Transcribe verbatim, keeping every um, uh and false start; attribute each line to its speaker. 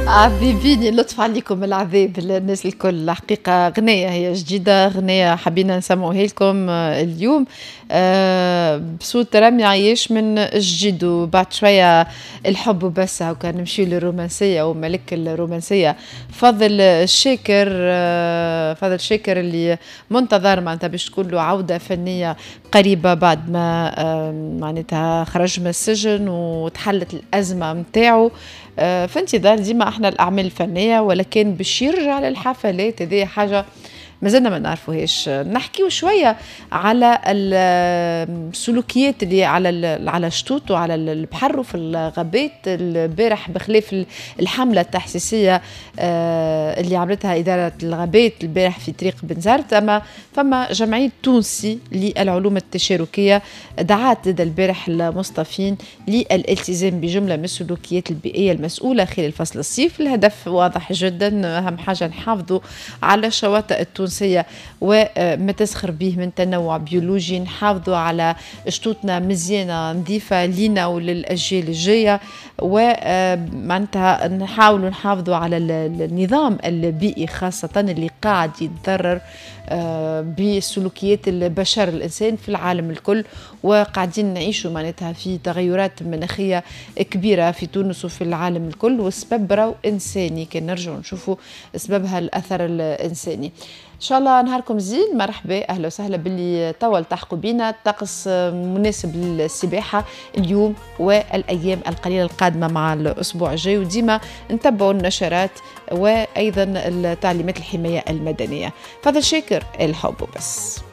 Speaker 1: عذبيني لطف عليكم العذاب الناس الكل. حقيقة غنية هي جديدة، غنية حبينا نسمعوها لكم اليوم بصوت رامي عياش من جديد. وبعد شوية الحب بس وكان نمشي للرومانسية وملك الرومانسية فضل الشاكر. فضل الشاكر اللي منتظر معناتها باش تكون له عودة فنية قريبة بعد ما معناتها خرج من السجن وتحلت الأزمة متاعه. في انتظار ديما احنا الأعمال الفنية، ولكن باش يرجع للحفلات هذه حاجة مازلنا ما نعرفوهاش. نحكيو شويه على السلوكيات اللي على على شطوط وعلى البحر وفي الغابات البارح، بخلاف الحمله التحسيسيه اللي عملتها اداره الغابات البارح في طريق بنزرت. اما فما جمعيه تونسي للعلوم التشاركيه دعات لدى البارح المصطفين للالتزام بجمله من السلوكيات البيئيه المسؤوله خلال فصل الصيف. الهدف واضح جدا، اهم حاجه نحافظوا على الشواطئ التونسيه وما تسخر به من تنوع بيولوجي، نحافظوا على شطوطنا مزيانة نظيفة لينا وللأجيال الجاية، ومعناتها نحاولوا نحافظوا على النظام البيئي خاصة اللي قاعد يتضرر بسلوكيات البشر الإنسان في العالم الكل. وقاعدين نعيشوا معناتها في تغيرات مناخية كبيرة في تونس وفي العالم الكل، والسبب راهو إنساني. كان نرجعوا نشوفوا سببها الأثر الإنساني. إن شاء الله نهاركم زين، مرحبا أهلا وسهلا باللي توا التحقوا بينا. الطقس مناسب للسباحة اليوم والأيام القليلة القادمة مع الأسبوع الجاي، وديما نتبعوا النشرات وأيضا التعليمات الحماية المدنية. فضل شاكر الحب بس.